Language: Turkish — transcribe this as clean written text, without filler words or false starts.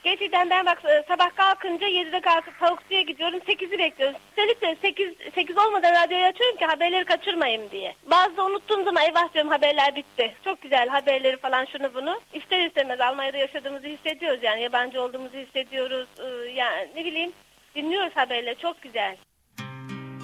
Gerçekten ben bak sabah kalkınca 7'de kalkıp tavukçuya gidiyorum. 8'i bekliyorum. Üstelik de 8 olmadan radyoyu açıyorum ki haberleri kaçırmayayım diye. Bazı unuttuğum zaman eyvah diyorum haberler bitti. Çok güzel haberleri falan şunu bunu. İster istemez Almanya'da yaşadığımızı hissediyoruz yani yabancı olduğumuzu hissediyoruz. Yani ne bileyim dinliyoruz haberleri çok güzel.